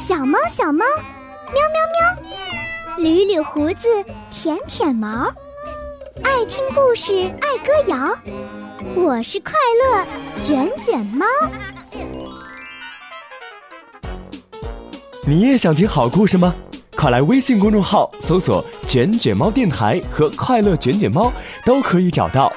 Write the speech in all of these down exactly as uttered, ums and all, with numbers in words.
小猫小猫，喵喵喵，捋捋胡子，舔舔毛，爱听故事，爱歌谣，我是快乐卷卷猫。 你也想听好故事吗？快来微信公众号搜索卷卷猫电台和快乐卷卷猫，都可以找到。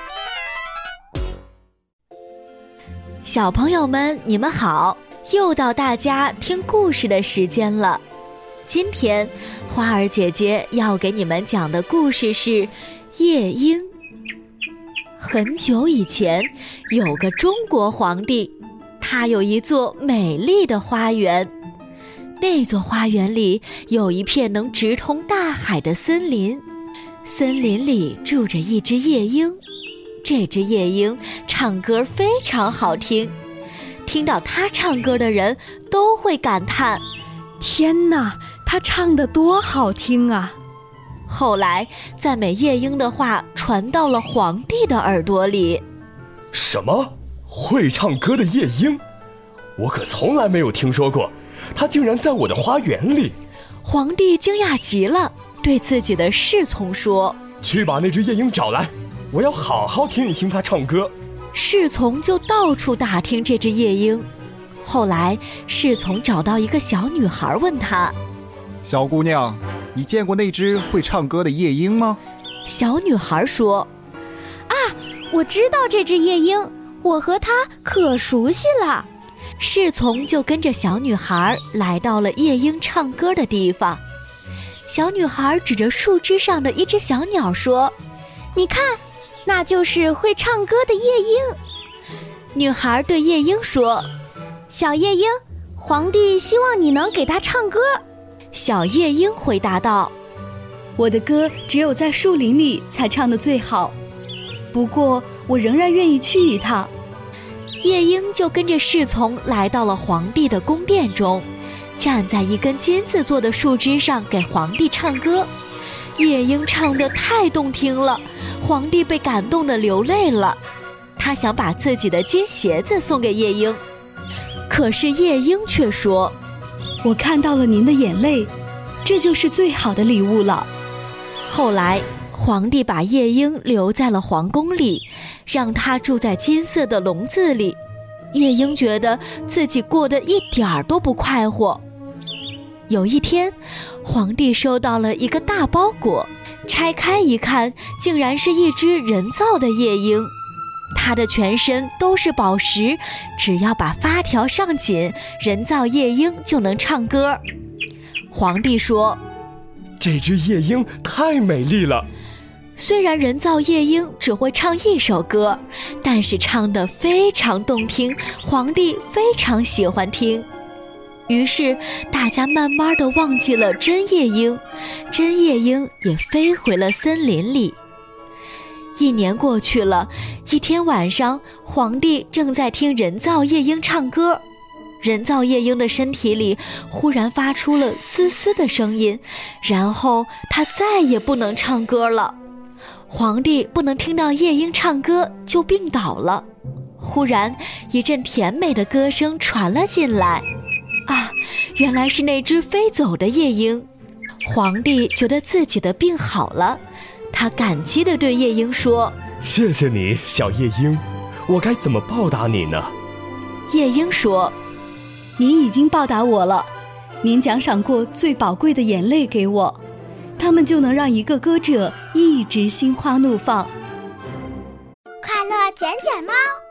小朋友们，你们好，又到大家听故事的时间了。今天花儿姐姐要给你们讲的故事是夜莺。很久以前，有个中国皇帝，他有一座美丽的花园。那座花园里有一片能直通大海的森林，森林里住着一只夜莺。这只夜莺唱歌非常好听，听到它唱歌的人都会感叹： 天哪，它唱得多好听啊！ 后来，赞美夜莺的话传到了皇帝的耳朵里。 什么？会唱歌的夜莺？我可从来没有听说过，它竟然在我的花园里！ 皇帝惊讶极了，对自己的侍从说： 去把那只夜莺找来，我要好好听一听它唱歌。 侍从就到处打听这只夜莺。后来，侍从找到一个小女孩，问她： 小姑娘，你见过那只会唱歌的夜莺吗？ 小女孩说： 啊，我知道这只夜莺，我和它可熟悉了。 侍从就跟着小女孩来到了夜莺唱歌的地方。小女孩指着树枝上的一只小鸟说： 你看，那就是会唱歌的夜莺。 女孩对夜莺说： 小夜莺，皇帝希望你能给他唱歌。 小夜莺回答道： 我的歌只有在树林里才唱得最好，不过我仍然愿意去一趟。 夜莺就跟着侍从来到了皇帝的宫殿中，站在一根金子做的树枝上给皇帝唱歌。夜莺唱得太动听了，皇帝被感动得流泪了。他想把自己的金鞋子送给夜莺，可是夜莺却说： 我看到了您的眼泪，这就是最好的礼物了。 后来皇帝把夜莺留在了皇宫里，让她住在金色的笼子里。夜莺觉得自己过得一点儿都不快活。有一天，皇帝收到了一个大包裹，拆开一看，竟然是一只人造的夜莺。它的全身都是宝石，只要把发条上紧，人造夜莺就能唱歌。皇帝说： 这只夜莺太美丽了。 虽然人造夜莺只会唱一首歌，但是唱得非常动听，皇帝非常喜欢听。于是大家慢慢地忘记了真夜莺，真夜莺也飞回了森林里。一年过去了，一天晚上，皇帝正在听人造夜莺唱歌。人造夜莺的身体里忽然发出了嘶嘶的声音，然后他再也不能唱歌了。皇帝不能听到夜莺唱歌，就病倒了。忽然一阵甜美的歌声传了进来，啊，原来是那只飞走的夜莺。皇帝觉得自己的病好了，他感激地对夜莺说： 谢谢你，小夜莺，我该怎么报答你呢？ 夜莺说： 您已经报答我了，您奖赏过最宝贵的眼泪给我，他们就能让一个歌者一直心花怒放。 快乐卷卷猫。